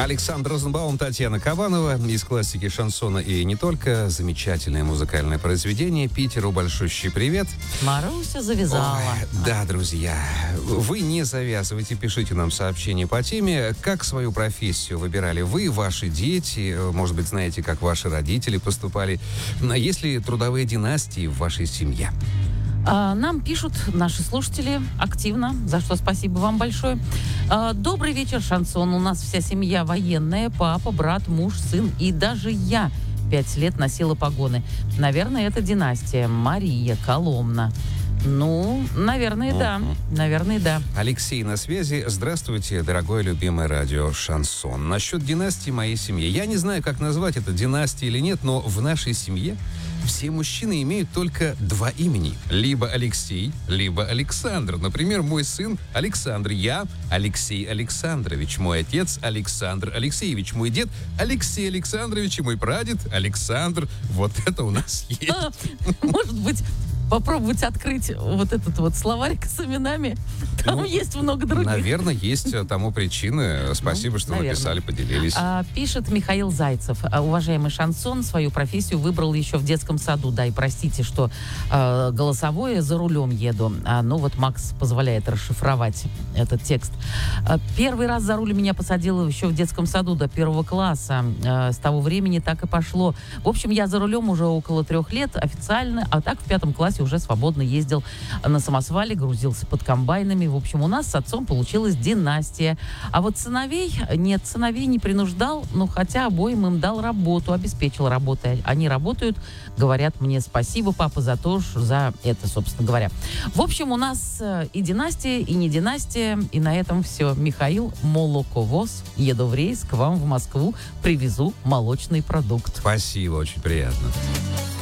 Александр Розенбаум, Татьяна Кабанова. Из классики шансона и не только. Замечательное музыкальное произведение. Питеру большущий привет. Маруся завязала. Ой, да, друзья, вы не завязывайте, пишите нам сообщения по теме, как свою профессию выбирали вы, ваши дети, может быть, знаете, как ваши родители поступали. Есть ли трудовые династии в вашей семье? Нам пишут наши слушатели активно, за что спасибо вам большое. Добрый вечер, шансон. У нас вся семья военная, папа, брат, муж, сын и даже я 5 лет носила погоны. Наверное, это династия. Мария Коломна. Ну, наверное, да. Наверное, да. Алексей на связи. Здравствуйте, дорогое любимое радио «Шансон». Насчет династии моей семьи. Я не знаю, как назвать это, династией или нет, но в нашей семье все мужчины имеют только 2 имени. Либо Алексей, либо Александр. Например, мой сын Александр. Я Алексей Александрович. Мой отец Александр Алексеевич. Мой дед Алексей Александрович. И мой прадед Александр. Вот это у нас есть. Может быть, попробовать открыть вот этот вот словарик с именами. Там есть много других. Наверное, есть тому причины. Спасибо, что написали, поделились. Пишет Михаил Зайцев. Уважаемый шансон, свою профессию выбрал еще в детском саду. Да, и простите, что голосовое за рулем еду. Ну вот Макс позволяет расшифровать этот текст. Первый раз за руль меня посадил еще в детском саду до 1 класса. С того времени так и пошло. В общем, я за рулем уже около 3 лет официально, а так в 5 классе уже свободно ездил на самосвале, грузился под комбайнами. В общем, у нас с отцом получилась династия. А вот сыновей не принуждал, но хотя обоим им дал работу, обеспечил работой. Они работают, говорят мне спасибо, папа, за это, собственно говоря. В общем, у нас и династия, и не династия, и на этом все. Михаил, молоковоз, еду в рейс к вам в Москву, привезу молочный продукт. Спасибо, очень приятно.